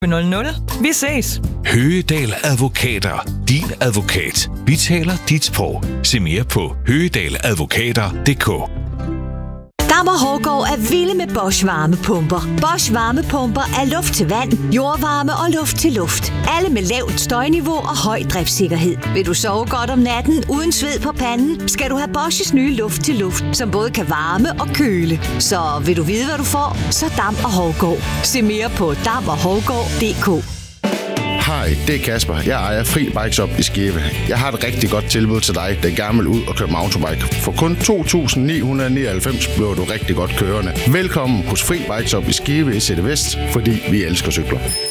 00. Vi ses. Høgedal Advokater. Din advokat. Vi taler dit sprog. Se mere på høgedaladvokater.dk. Dam & Hårgaard er vilde med Bosch varmepumper. Bosch varmepumper er luft til vand, jordvarme og luft til luft. Alle med lavt støjniveau og høj driftssikkerhed. Vil du sove godt om natten uden sved på panden, skal du have Bosch's nye luft til luft, som både kan varme og køle. Så vil du vide, hvad du får, så Dam & Hårgaard. Se mere på damoghaargaard.dk. Hej, det er Kasper. Jeg ejer Fri Bike Shop i Skive. Jeg har et rigtig godt tilbud til dig, der gerne vil ud og køre mountainbike. For kun 2.999 bliver du rigtig godt kørende. Velkommen hos Fri Bike Shop i Skive i Sætte Vest, fordi vi elsker cykler.